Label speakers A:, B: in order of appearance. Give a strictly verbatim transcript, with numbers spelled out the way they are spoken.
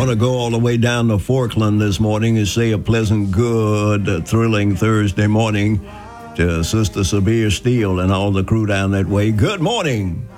A: want to go all the way down to Forkland this morning and say a pleasant, good, uh, thrilling Thursday morning to Sister Sabir Steele and all the crew down that way. Good morning.